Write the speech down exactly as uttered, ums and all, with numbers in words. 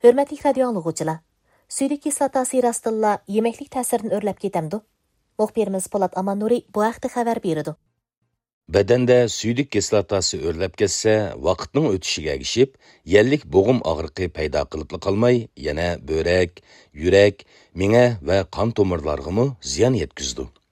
Hürmetlik radio anlıqıcılar. Suydik kislotasi rastilla yemeklik ta'sirini o'rlab ketamdi. Muxbirimiz Polat Amannuri bu haqda xabar berdi. Bedende suydik kislotasi o'rlab ketsa, vaqtning o'tishiga ergishib, yellik bo'g'im og'riqi paydo qilib qolmay, yana böğrek, yurak, miya va qon tomirlarga ziyon yetkazdi.